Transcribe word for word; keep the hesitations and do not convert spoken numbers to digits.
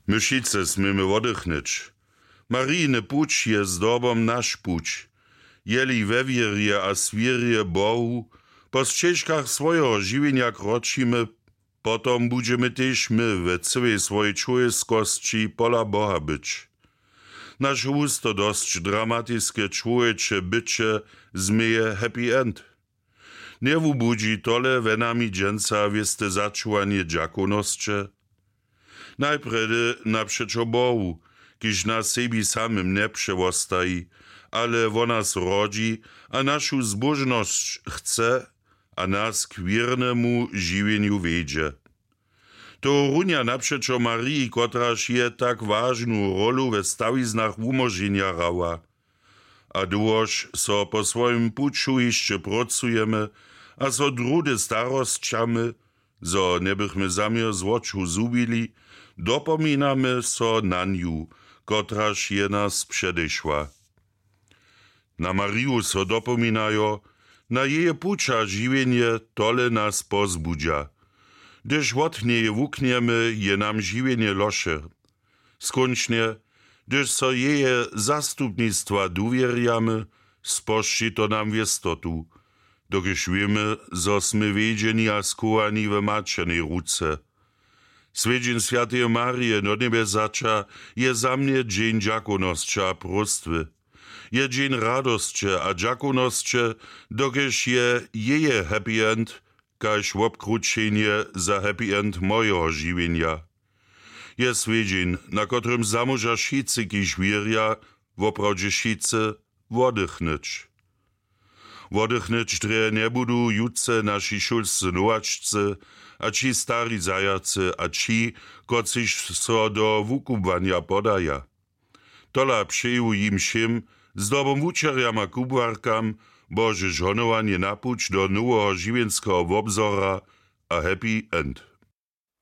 Myšice smymy oddychnyć. Marijny puć je zdobom nasz puć. Jeli we wierje a swirje Bohu, po ścieżkach swojego żywienia kroczymy, potom będziemy też my we całej swojej człowieckości pola Boha być. Nasz usto dość dramatyczne człowiecze bycie zmieje happy end. Nie wubudzi tole wenami dżęca wieste zaczuwanie dziakonosće. Najpredy naprzeczo Bohu, kiż na sebi samym nie przewostaji, ale wo nas rodzi, a naszą zbożność chce, a nas k wiernemu żywieniu wiedzie. To runia naprzeczo Marii, kotraż je tak ważną rolu we stawiznach umożenia rała. A duoż so po swoim puczu jeszcze pracujemy, a so drude starostczamy, zo nie bychmy zamiar z oczu zubili, dopominamy so na niu, kotraż je nas przedeszła. Na Mariu so dopominajo, na jeje pucza żywienie tole nas pozbudzia. Gdyż łotnie je wukniemy, je nam żywienie losze. Skończnie, gdyż so jeje zastupnictwa duwierjamy, sposzczy to nam wiestotu, dokiż wiemy, zo smy wiedzieni a skowani w mačernej ruce. Swiedzień Świętej Marii do niebezacza je za mnie dzień dziakonosća a prostwy. Je dzień radosće a dziakonosće, dokiż je jeje happy end, kaž obkručenje za happy end mojego żywienia. Je swiedzień, na kotrym zamuža šice kiž wierja, woprawdzie šice oddychnyć. Oddychnyć, które nie budu jutce nasi szulscy nowaczce, a ci stari zajace, a ci, kociž so do wukubwania podaja. Tola přeju jim všim, zdobom wučerjam a kubwarkam, Bože žhonowanie napuć do nowego żywienskiego obzora a happy end.